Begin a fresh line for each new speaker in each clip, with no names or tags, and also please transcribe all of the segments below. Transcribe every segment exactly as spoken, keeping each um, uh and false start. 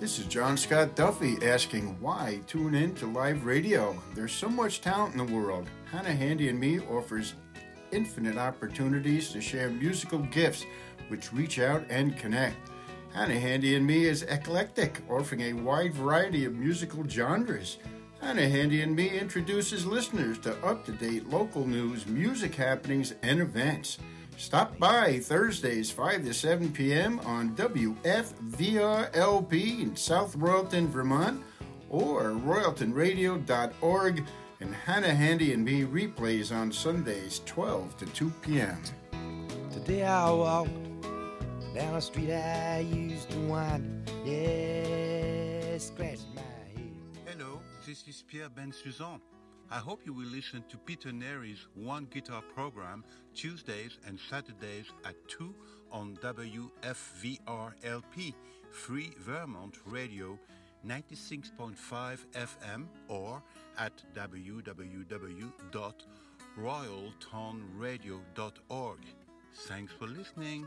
This is John Scott Duffy asking why tune in to live radio. There's so much talent in the world. Hannah Handy and Me offers infinite opportunities to share musical gifts which reach out and connect. Hannah Handy and Me is eclectic, offering a wide variety of musical genres. Hannah Handy and Me introduces listeners to up-to-date local news, music happenings, and events. Stop by Thursdays, five to seven p.m. on W F V R L P in South Royalton, Vermont, or royalton radio dot org, and Hannah Handy and Me replays on Sundays, twelve to two p.m.
Today I walked down a street I used to wind, yeah, scratch my head.
Hello, this is Pierre Ben-Suzan. I hope you will listen to Peter Nery's One Guitar program Tuesdays and Saturdays at two on W F V R L P, Free Vermont Radio, ninety-six point five F M, or at w w w dot royalton radio dot org. Thanks for listening.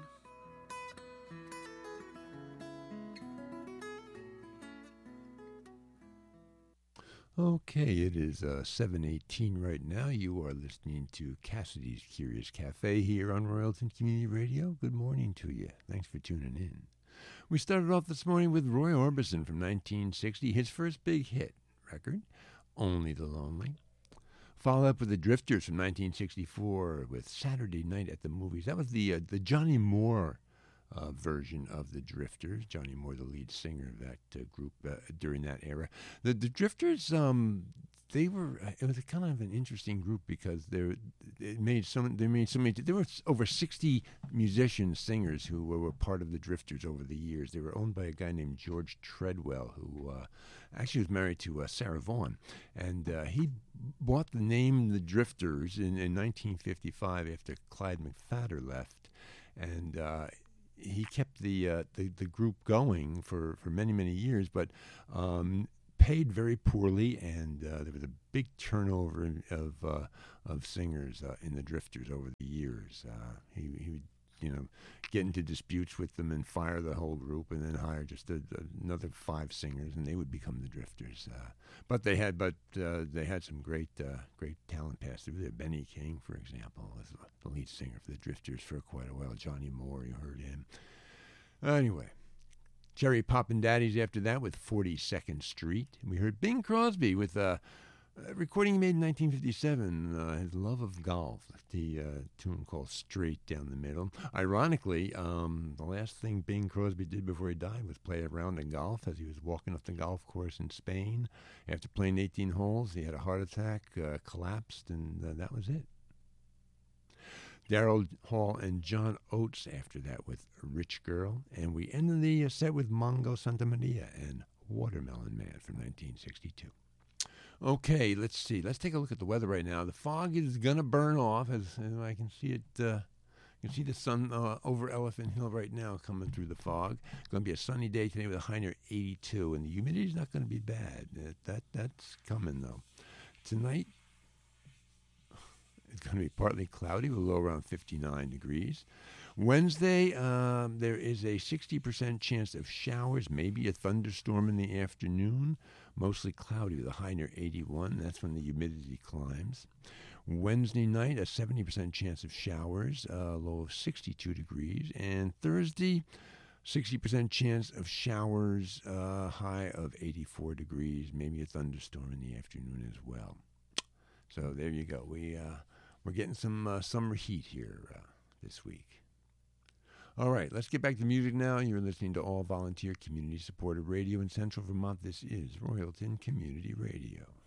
Okay, it is uh, seven eighteen right now. You are listening to Cassidy's Curious Cafe here on Royalton Community Radio. Good morning to you. Thanks for tuning in. We started off this morning with Roy Orbison from nineteen sixty, his first big hit record, Only the Lonely. Followed up with the Drifters from nineteen sixty-four with Saturday Night at the Movies. That was the uh, the Johnny Moore Uh, version of the Drifters. Johnny Moore, the lead singer of that uh, group uh, during that era. The the Drifters, um, they were it was a kind of an interesting group because they it made so they made so many. There were over sixty musicians, singers who were, were part of the Drifters over the years. They were owned by a guy named George Treadwell, who uh, actually was married to uh, Sarah Vaughan, and uh, he bought the name the Drifters in, in nineteen fifty-five after Clyde McPhatter left, and uh, he kept the, uh, the the group going for, for many, many years, but um, paid very poorly, and uh, there was a big turnover of uh, of singers uh, in the Drifters over the years. Uh, he, he would, you know, get into disputes with them and fire the whole group, and then hire just a, another five singers, and they would become the Drifters. Uh, but they had, but uh, they had some great, uh, great talent pass through there. Benny King, for example, was the lead singer for the Drifters for quite a while. Johnny Moore, you heard him. Anyway, Cherry Poppin' Daddies after that with forty-second Street. And we heard Bing Crosby with uh, a recording he made in nineteen fifty-seven, uh, his Love of Golf, the uh, tune called Straight Down the Middle. Ironically, um, the last thing Bing Crosby did before he died was play a round of golf as he was walking up the golf course in Spain. After playing eighteen holes, he had a heart attack, uh, collapsed, and uh, that was it. Daryl Hall and John Oates after that with Rich Girl. And we ended the uh, set with Mongo Santa Maria and Watermelon Man from nineteen sixty-two. Okay, let's see. Let's take a look at the weather right now. The fog is going to burn off, as, as I can see it. Uh, you can see the sun uh, over Elephant Hill right now coming through the fog. It's going to be a sunny day today with a high near eighty-two, and the humidity is not going to be bad. That, that That's coming, though. Tonight, it's going to be partly cloudy with a low around fifty-nine degrees. Wednesday, um, there is a sixty percent chance of showers, maybe a thunderstorm in the afternoon. Mostly cloudy with a high near eighty-one. That's when the humidity climbs. Wednesday night, a seventy percent chance of showers, a low of sixty-two degrees. And Thursday, sixty percent chance of showers, uh, high of eighty-four degrees. Maybe a thunderstorm in the afternoon as well. So there you go. We, uh, we're getting some uh, summer heat here uh, this week. All right, let's get back to music now. You're listening to all volunteer community supported radio in Central Vermont. This is Royalton Community Radio.